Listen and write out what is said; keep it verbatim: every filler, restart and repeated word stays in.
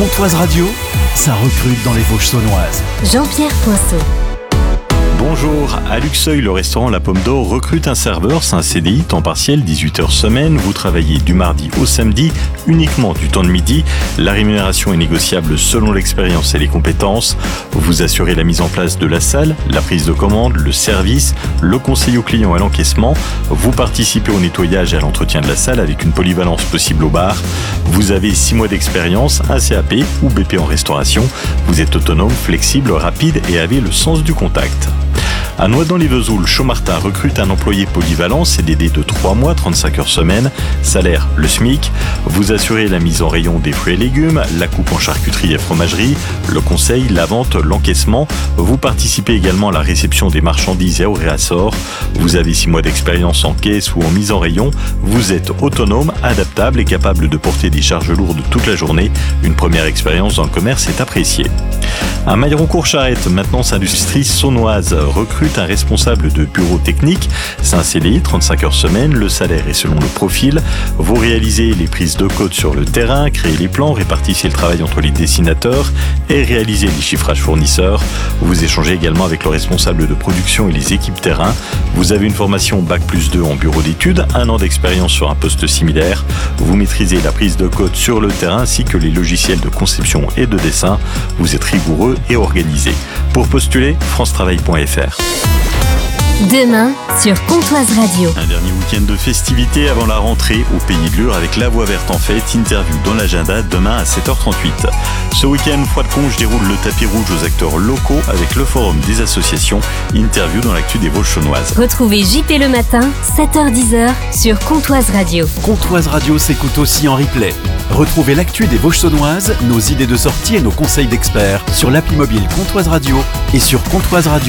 Comtoise Radio, ça recrute dans les Vosges saunoises. Jean-Pierre Poinceau. Bonjour, à Luxeuil, le restaurant La Pomme d'Or recrute un serveur, c'est un C D I, temps partiel, dix-huit heures semaine. Vous travaillez du mardi au samedi, uniquement du temps de midi. La rémunération est négociable selon l'expérience et les compétences. Vous assurez la mise en place de la salle, la prise de commande, le service, le conseil aux clients et l'encaissement. Vous participez au nettoyage et à l'entretien de la salle avec une polyvalence possible au bar. Vous avez six mois d'expérience, un C A P ou B P en restauration. Vous êtes autonome, flexible, rapide et avez le sens du contact. À Noidans-les-Vesoul, Chaumartin recrute un employé polyvalent, C D D de trois mois, trente-cinq heures semaine, salaire le SMIC. Vous assurez la mise en rayon des fruits et légumes, la coupe en charcuterie et fromagerie, le conseil, la vente, l'encaissement. Vous participez également à la réception des marchandises et au réassort. Vous avez six mois d'expérience en caisse ou en mise en rayon. Vous êtes autonome, adaptable et capable de porter des charges lourdes toute la journée. Une première expérience dans le commerce est appréciée. À Mailleroncourt-Charette, maintenance industrie saunoise recrute un responsable de bureau technique. C'est un C D I, trente-cinq heures semaine, le salaire est selon le profil. Vous réalisez les prises de code sur le terrain, créez les plans, répartissez le travail entre les dessinateurs et réalisez les chiffrages fournisseurs. Vous échangez également avec le responsable de production et les équipes terrain. Vous avez une formation bac plus deux en bureau d'études, un an d'expérience sur un poste similaire. Vous maîtrisez la prise de code sur le terrain ainsi que les logiciels de conception et de dessin. Vous êtes rigoureux et organisé. Pour postuler, france travail point f r. Demain, sur Comtoise Radio. Un dernier week-end de festivités avant la rentrée au Pays de Lure avec La Voix Verte en fête. Interview dans l'agenda demain à sept heures trente-huit. Ce week-end, Froide-Conche déroule le tapis rouge aux acteurs locaux avec le forum des associations. Interview dans l'actu des Vosges saunoises. Retrouvez J P le matin, sept heures dix sur Comtoise Radio. Comtoise Radio s'écoute aussi en replay. Retrouvez l'actu des Vosges saunoises, nos idées de sortie et nos conseils d'experts sur l'appli mobile Comtoise Radio et sur comtoise radio